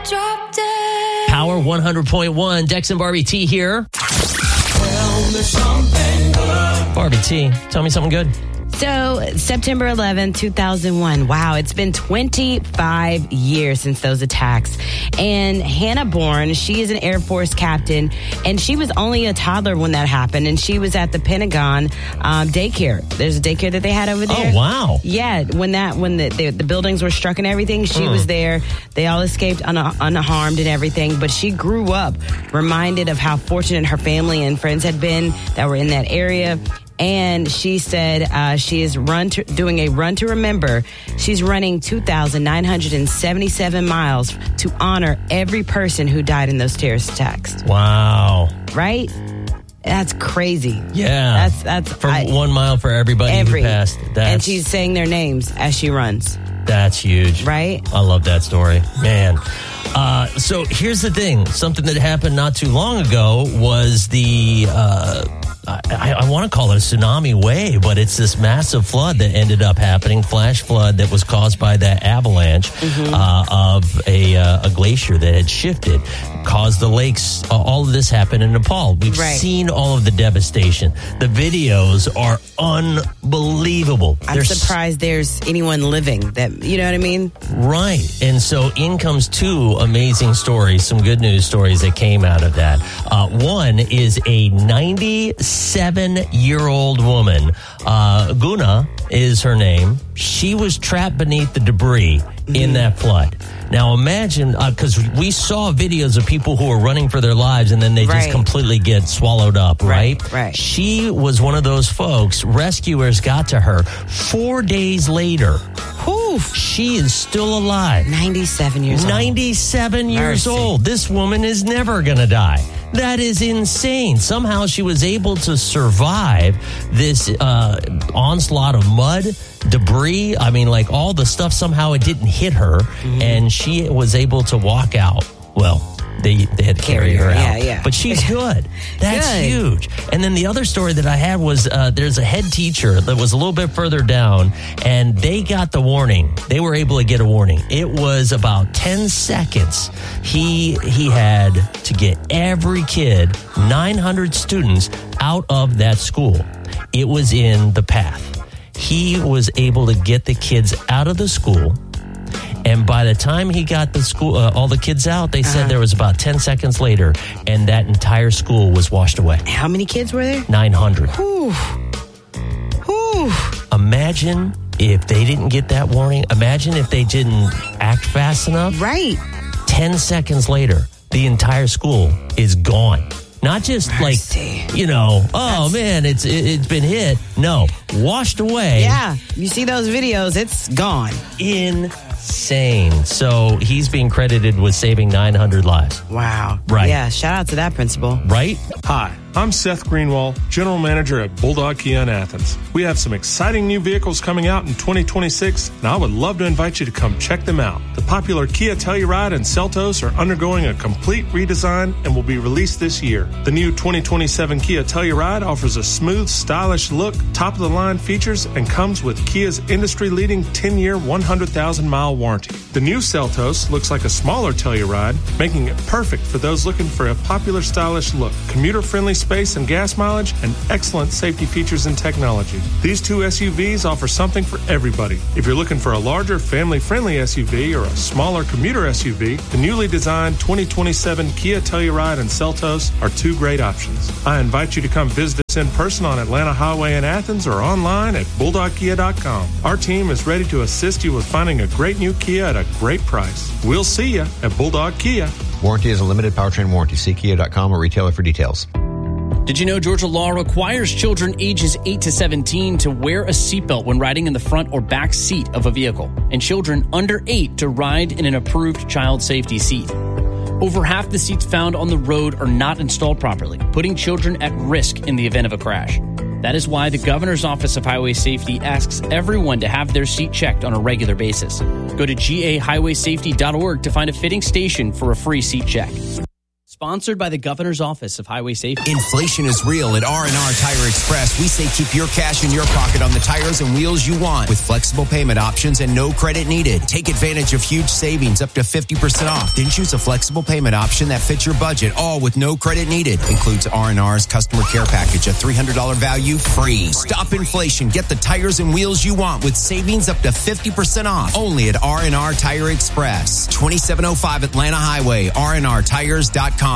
drop dead. Power 100.1. Dex and Barbie T here. Tell me something good. Barbie T, tell me something good. So, September 11th, 2001. Wow, it's been 25 years since those attacks. And Hannah Bourne, she is an Air Force captain, and she was only a toddler when that happened, and she was at the Pentagon daycare. There's a daycare that they had over there. Oh, wow. Yeah, when the buildings were struck and everything, she was there. They all escaped unharmed and everything, but she grew up reminded of how fortunate her family and friends had been that were in that area. And she said she is doing a run to remember. She's running 2,977 miles to honor every person who died in those terrorist attacks. Wow. Right? That's crazy. Yeah. That's for 1 mile for everybody who passed. And she's saying their names as she runs. That's huge. Right? I love that story. Man. So here's the thing. Something that happened not too long ago was the... I want to call it a tsunami wave, but it's this massive flood that ended up happening, flash flood that was caused by that avalanche of a glacier that had shifted, caused the lakes. All of this happened in Nepal. We've seen all of the devastation. The videos are unbelievable. I'm surprised there's anyone living that, you know what I mean? Right. And so in comes two amazing stories, some good news stories that came out of that. One is a 97-year-old woman. Guna is her name. She was trapped beneath the debris in that flood. Now imagine, because we saw videos of people who are running for their lives and then they just completely get swallowed up, right? Right. She was one of those folks. Rescuers got to her 4 days later. She is still alive. 97 years old. 97 years old. This woman is never going to die. That is insane. Somehow she was able to survive this onslaught of mud, debris. I mean, like all the stuff, somehow it didn't hit her. And she was able to walk out. Well, they had to carry her out. Yeah. But she's good. That's huge. And then the other story that I had was there's a head teacher that was a little bit further down, and they got the warning. They were able to get a warning. It was about 10 seconds. He had to get every kid, 900 students, out of that school. It was in the path. He was able to get the kids out of the school. And by the time he got the school, all the kids out, they said there was about 10 seconds later, and that entire school was washed away. How many kids were there? 900. Whew. Imagine if they didn't get that warning. Imagine if they didn't act fast enough. Right. 10 seconds later, the entire school is gone. Not just man, it's been hit. No, washed away. Yeah, you see those videos, it's gone. Insane. So he's being credited with saving 900 lives. Wow. Right. Yeah, shout out to that principal. Right? Hi, I'm Seth Greenwald, General Manager at Bulldog Kia in Athens. We have some exciting new vehicles coming out in 2026, and I would love to invite you to come check them out. The popular Kia Telluride and Seltos are undergoing a complete redesign and will be released this year. The new 2027 Kia Telluride offers a smooth, stylish look, top-of-the-line features, and comes with Kia's industry-leading 10-year, 100,000-mile warranty. The new Seltos looks like a smaller Telluride, making it perfect for those looking for a popular, stylish look, commuter-friendly space and gas mileage, and excellent safety features and technology. These two SUVs offer something for everybody. If you're looking for a larger, family-friendly SUV or a smaller commuter SUV, the newly designed 2027 Kia Telluride and Seltos are two great options. I invite you to come visit us in person on Atlanta Highway in Athens or online at bulldogkia.com. Our team is ready to assist you with finding a great new Kia at a great price. We'll see you at Bulldog Kia. Warranty is a limited powertrain warranty. See kia.com or retailer for details. Did you know Georgia law requires children ages 8 to 17 to wear a seatbelt when riding in the front or back seat of a vehicle, and children under 8 to ride in an approved child safety seat? Over half the seats found on the road are not installed properly, putting children at risk in the event of a crash. That is why the Governor's Office of Highway Safety asks everyone to have their seat checked on a regular basis. Go to gahighwaysafety.org to find a fitting station for a free seat check. Sponsored by the Governor's Office of Highway Safety. Inflation is real. At R&R Tire Express, we say keep your cash in your pocket on the tires and wheels you want with flexible payment options and no credit needed. Take advantage of huge savings up to 50% off. Then choose a flexible payment option that fits your budget, all with no credit needed. Includes R&R's customer care package, a $300 value free. Stop inflation. Get the tires and wheels you want with savings up to 50% off. Only at R&R Tire Express. 2705 Atlanta Highway, rnrtires.com.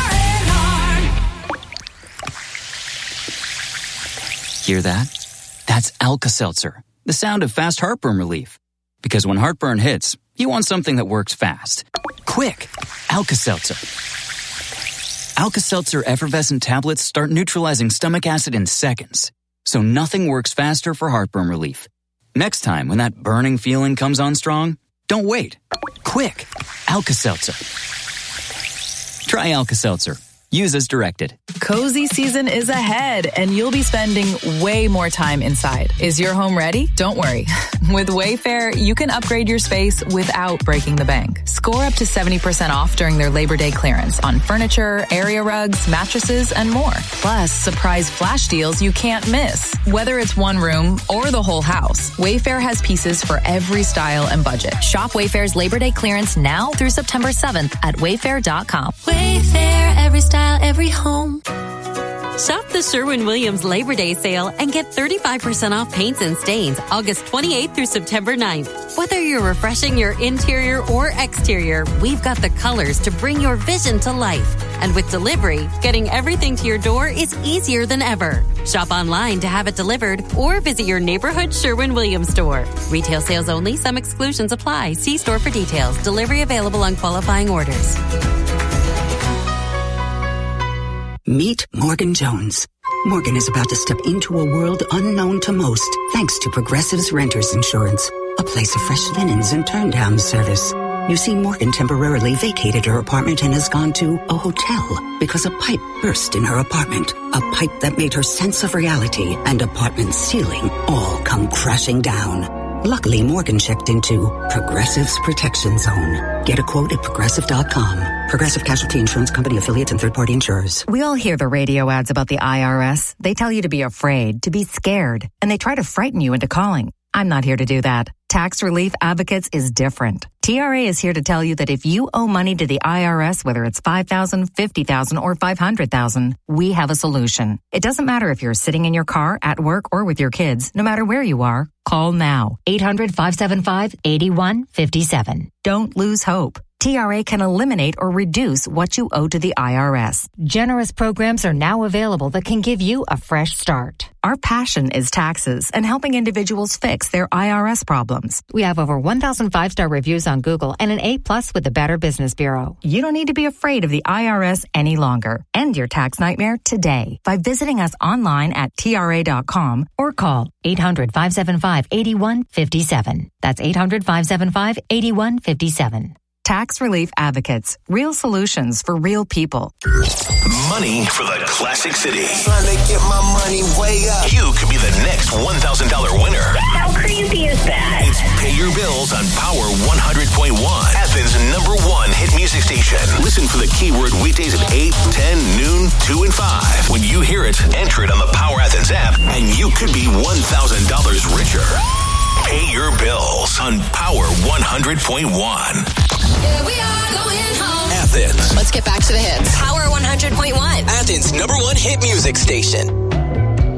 Hear that? That's Alka-Seltzer, the sound of fast heartburn relief. Because when heartburn hits, you want something that works fast. Quick! Alka-Seltzer. Alka-Seltzer effervescent tablets start neutralizing stomach acid in seconds. So nothing works faster for heartburn relief. Next time when that burning feeling comes on strong, don't wait. Quick! Alka-Seltzer. Try Alka-Seltzer. Use as directed. Cozy season is ahead, and you'll be spending way more time inside. Is your home ready? Don't worry. With Wayfair, you can upgrade your space without breaking the bank. Score up to 70% off during their Labor Day clearance on furniture, area rugs, mattresses, and more. Plus, surprise flash deals you can't miss. Whether it's one room or the whole house, Wayfair has pieces for every style and budget. Shop Wayfair's Labor Day clearance now through September 7th at wayfair.com. Wayfair, every style, every home. Shop the Sherwin-Williams Labor Day sale and get 35% off paints and stains August 28th through September 9th. Whether you're refreshing your interior or exterior, we've got the colors to bring your vision to life. And with delivery, getting everything to your door is easier than ever. Shop online to have it delivered or visit your neighborhood Sherwin-Williams store. Retail sales only. Some exclusions apply. See store for details. Delivery available on qualifying orders. Meet Morgan Jones. Morgan is about to step into a world unknown to most, thanks to Progressive's Renters Insurance, a place of fresh linens and turn-down service. You see, Morgan temporarily vacated her apartment and has gone to a hotel because a pipe burst in her apartment, a pipe that made her sense of reality and apartment ceiling all come crashing down. Luckily, Morgan checked into Progressive's Protection Zone. Get a quote at Progressive.com. Progressive Casualty Insurance Company, affiliates, and third-party insurers. We all hear the radio ads about the IRS. They tell you to be afraid, to be scared, and they try to frighten you into calling. I'm not here to do that. Tax Relief Advocates is different. TRA is here to tell you that if you owe money to the IRS, whether it's $5,000, $50,000, or $500,000, we have a solution. It doesn't matter if you're sitting in your car, at work, or with your kids. No matter where you are, call now. 800-575-8157. Don't lose hope. TRA can eliminate or reduce what you owe to the IRS. Generous programs are now available that can give you a fresh start. Our passion is taxes and helping individuals fix their IRS problems. We have over 1,000 5-star reviews on Google and an A+ with the Better Business Bureau. You don't need to be afraid of the IRS any longer. End your tax nightmare today by visiting us online at TRA.com or call 800-575-8157. That's 800-575-8157. Tax Relief Advocates. Real solutions for real people. Money for the Classic City. Trying to get my money way up. You could be the next $1,000 winner. How crazy is that? It's Pay Your Bills on Power 100.1. Athens' #1 hit music station. Listen for the keyword weekdays at 8, 10, noon, 2, and 5. When you hear it, enter it on the Power Athens app, and you could be $1,000 richer. Pay Your Bills on Power 100.1. Here we are going home. Athens. Let's get back to the hits. Power 100.1. Athens' #1 hit music station.